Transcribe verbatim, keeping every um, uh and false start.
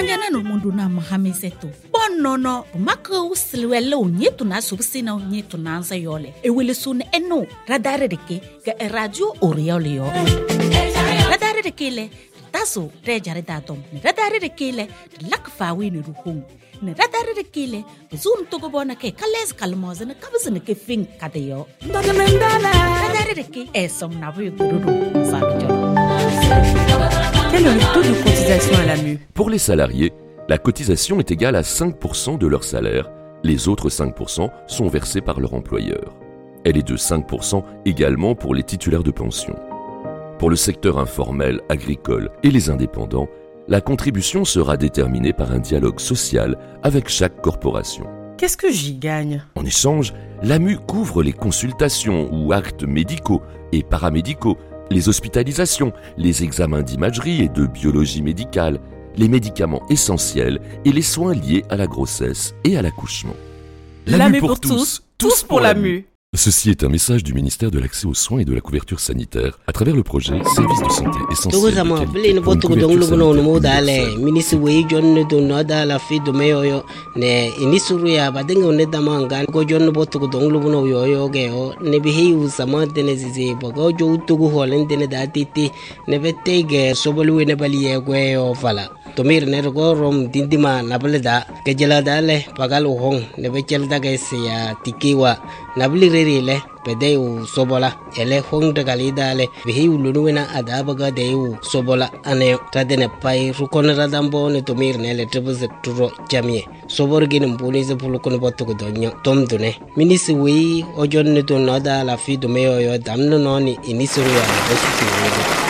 Manjana no mundu na mahamiseto. Bonono, maka usilwele unyetu na subsina unyetu na ansa yole. Ewele sun eno, radare deke, ga radio oriole yo. Radare deke le, taso, rejare datom. Radare deke le, lakfawi ni ruhung. Ne radare deke le, zoom togo bona ke, kales kalmoze, ne kabazene ke fin kadeyo. Radare deke, esom na vuyo gurudu, mzabijolo. Quel est le taux de cotisation à l'A M U? Pour les salariés, la cotisation est égale à cinq pour cent de leur salaire. Les autres cinq pour cent sont versés par leur employeur. Elle est de cinq pour cent également pour les titulaires de pension. Pour le secteur informel, agricole et les indépendants, la contribution sera déterminée par un dialogue social avec chaque corporation. Qu'est-ce que j'y gagne? En échange, l'A M U couvre les consultations ou actes médicaux et paramédicaux, les hospitalisations, les examens d'imagerie et de biologie médicale, les médicaments essentiels et les soins liés à la grossesse et à l'accouchement. L'A M U pour tous, tous pour l'A M U. Ceci est un message du ministère de l'Accès aux soins et de la couverture sanitaire à travers le projet Service de santé essentiel de qualité pour une couverture sanitaire. Ministre wey John do noda la fi do meyo ne inisuru ya badenga ne damanga go John botu go dong lu no yo yo ge o ne bi hi usama de ne zizi bogo jo tu go holen de ne da titi ne bette ge sobolu ne bali ye go yo fala tomir ne go rom dindima nableda ke jela dale pagalu hong ne be chel daga ya tikiwa nabli rere pede u sobola ele hong de galidale bihi ulunuena adabaga de u sobola ane tadene pai rukon radambo ne tomir ne le trebze turo jamie sobor gin mbuni ze pulukon botu go donyo tom dune minisi wi ojon ne to nada la fi do meyo yo damno noni inisuru ya bosu